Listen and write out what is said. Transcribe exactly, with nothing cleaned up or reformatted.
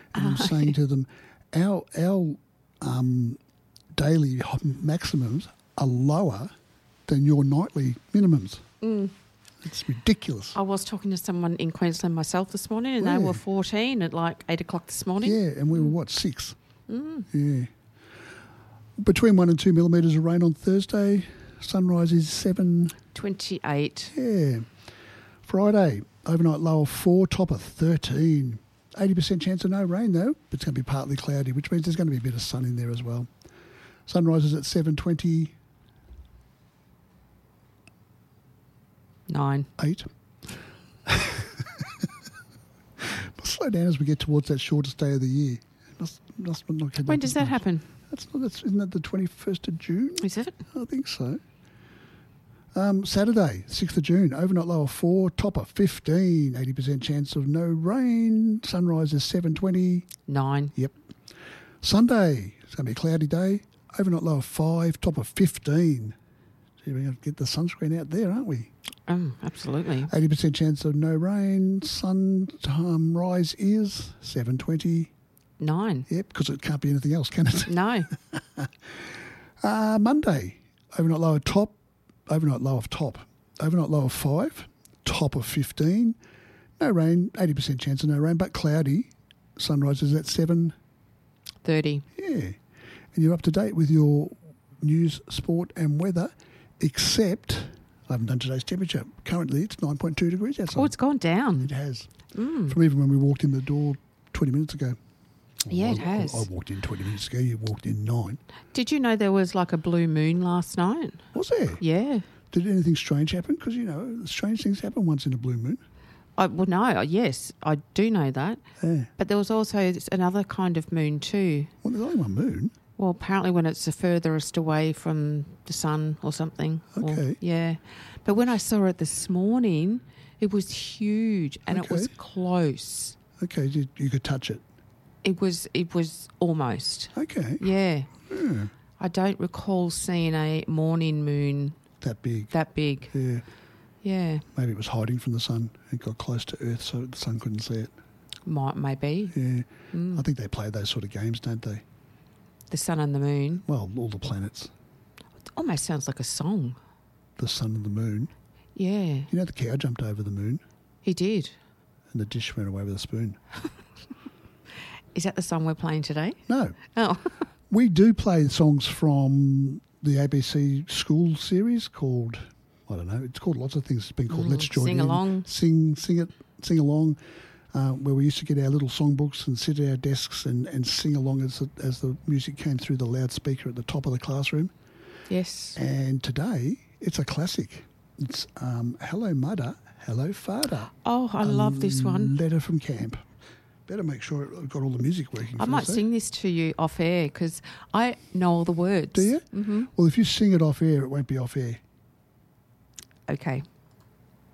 and I'm saying to them, our our um, daily maximums are lower than your nightly minimums. Mm. It's ridiculous. I was talking to someone in Queensland myself this morning, and yeah. they were fourteen at like eight o'clock this morning. Yeah, and we were, what, six? Mm. Yeah. Between one and two millimetres of rain on Thursday. Sunrise is seven. twenty-eight. Yeah. Friday, overnight low of four, top of thirteen. eighty percent chance of no rain, though. It's going to be partly cloudy, which means there's going to be a bit of sun in there as well. Sunrise is at seven twenty. Nine. Eight. Slow down as we get towards that shortest day of the year. Must, must not get When that does that much. happen? That's not. That's, isn't that the twenty-first of June? Is it? I think so. Um, Saturday, sixth of June, overnight low of four, top of fifteen, eighty percent chance of no rain. Sunrise is seven twenty. Nine. Yep. Sunday, it's going to be a cloudy day, overnight low of five, top of fifteen. So we're going to get the sunscreen out there, aren't we? Um, absolutely. eighty percent chance of no rain. Sun um, rise is seven twenty. Nine. Yep, because it can't be anything else, can it? No. uh, Monday, overnight low of top, overnight low of top, overnight low of five, top of fifteen. No rain, eighty percent chance of no rain, but cloudy. Sunrise is at seven. thirty. Yeah. And you're up to date with your news, sport and weather, except I haven't done today's temperature. Currently, it's nine point two degrees outside. Oh, it's gone down. It has. Mm. From even when we walked in the door twenty minutes ago. Yeah, I, it has. I, I walked in twenty minutes ago. You walked in nine. Did you know there was like a blue moon last night? Was there? Yeah. Did anything strange happen? Because, you know, strange things happen once in a blue moon. I, well, no, yes, I do know that. Yeah. But there was also another kind of moon too. Well, there's only one moon. Well, apparently when it's the furthest away from the sun or something. Or- Okay. yeah. But when I saw it this morning, it was huge and it was Okay. close. Okay, you, you could touch it. It was it was almost. Okay. Yeah. Yeah. I don't recall seeing a morning moon That big. that big. Yeah. Yeah. Maybe it was hiding from the sun. It got close to Earth so the sun couldn't see it. Might maybe. Yeah. Mm. I think they play those sort of games, don't they? The sun and the moon. Well, all the planets. It almost sounds like a song. The sun and the moon. Yeah. You know the cow jumped over the moon He did. and the dish went away with a spoon. Is that the song we're playing today? No. Oh. We do play songs from the A B C school series called, I don't know, it's called lots of things. It's been called Mm, Let's Join Sing In. Along. Sing, sing it, sing along, uh, where we used to get our little songbooks and sit at our desks and, and sing along as the, as the music came through the loudspeaker at the top of the classroom. Yes. And today, it's a classic. It's um, Hello Mudder, Hello Father. Oh, I A love this one. Letter from camp. Better make sure I've got all the music working. I first, might eh? sing this to you off air because I know all the words. Do you? Mm-hmm. Well, if you sing it off air, it won't be off air. Okay.